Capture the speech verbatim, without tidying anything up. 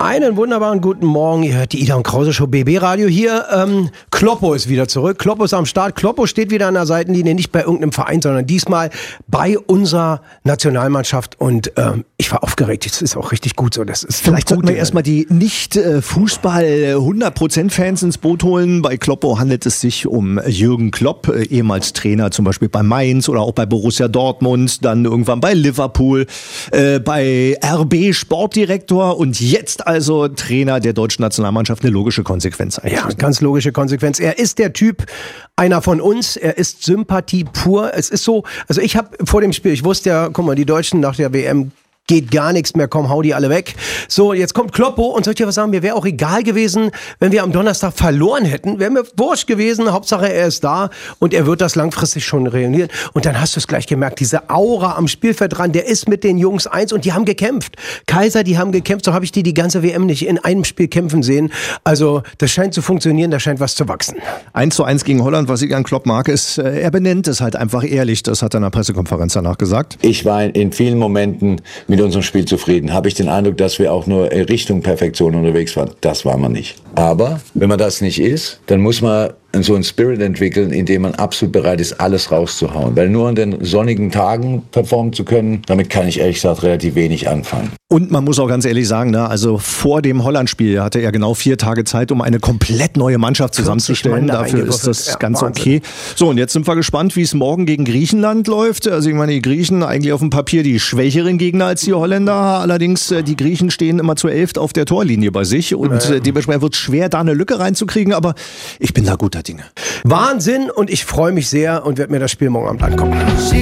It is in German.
Einen wunderbaren guten Morgen. Ihr hört die Ida und Krause Show, B B Radio hier. Ähm, Kloppo ist wieder zurück. Kloppo ist am Start. Kloppo steht wieder an der Seitenlinie, nicht bei irgendeinem Verein, sondern diesmal bei unserer Nationalmannschaft. Und ähm, ich war aufgeregt. Das ist auch richtig gut so. Das ist Vielleicht sollten wir erstmal die Nicht-Fußball-hundert Prozent Fans ins Boot holen. Bei Kloppo handelt es sich um Jürgen Klopp, ehemals Trainer zum Beispiel bei Mainz oder auch bei Borussia Dortmund, dann irgendwann bei Liverpool, äh, bei R B Sportdirektor und jetzt also Trainer der deutschen Nationalmannschaft. Eine logische Konsequenz eigentlich. Ja, ganz logische Konsequenz. Er ist der Typ, einer von uns. Er ist Sympathie pur. Es ist so, also ich habe vor dem Spiel, ich wusste ja, guck mal, die Deutschen nach der W M geht gar nichts mehr, komm, hau die alle weg. So, jetzt kommt Kloppo und soll ich dir was sagen, mir wäre auch egal gewesen, wenn wir am Donnerstag verloren hätten. Wäre mir wurscht gewesen, Hauptsache er ist da und er wird das langfristig schon reunieren. Und dann hast du es gleich gemerkt, diese Aura am Spielfeld dran, der ist mit den Jungs eins und die haben gekämpft. Kaiser, die haben gekämpft, so habe ich die die ganze W M nicht in einem Spiel kämpfen sehen. Also das scheint zu funktionieren, da scheint was zu wachsen. eins zu eins gegen Holland, was ich an Klopp mag, ist, er benennt es halt einfach ehrlich. Das hat er in einer Pressekonferenz danach gesagt. Ich war in vielen Momenten mit unserem Spiel zufrieden. Habe ich den Eindruck, dass wir auch nur Richtung Perfektion unterwegs waren. Das war man nicht. Aber wenn man das nicht ist, dann muss man so einen Spirit entwickeln, in dem man absolut bereit ist, alles rauszuhauen. Weil nur an den sonnigen Tagen performen zu können, damit kann ich ehrlich gesagt relativ wenig anfangen. Und man muss auch ganz ehrlich sagen, ne, also vor dem Holland-Spiel hatte er genau vier Tage Zeit, um eine komplett neue Mannschaft zusammenzustellen. Dafür ist das ja ganz Wahnsinn. Okay. So, und jetzt sind wir gespannt, wie es morgen gegen Griechenland läuft. Also ich meine, die Griechen eigentlich auf dem Papier die schwächeren Gegner als die Holländer. Allerdings, die Griechen stehen immer zu elft auf der Torlinie bei sich. Und ja. dementsprechend wird es schwer, da eine Lücke reinzukriegen. Aber ich bin da guter Dinge. Wahnsinn, und ich freue mich sehr und werde mir das Spiel morgen Abend angucken.